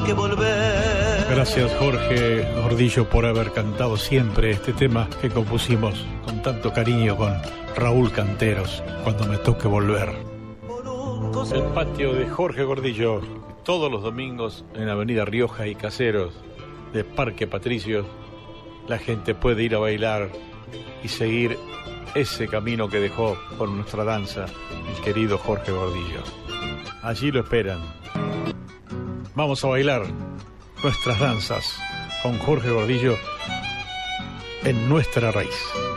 que volver. Gracias, Jorge Gordillo, por haber cantado siempre este tema que compusimos con tanto cariño con Raúl Canteros, Cuando me toque volver. El patio de Jorge Gordillo, todos los domingos en Avenida Rioja y Caseros de Parque Patricios, la gente puede ir a bailar y seguir ese camino que dejó con nuestra danza el querido Jorge Gordillo. Allí lo esperan. Vamos a bailar nuestras danzas con Jorge Gordillo en Nuestra Raíz.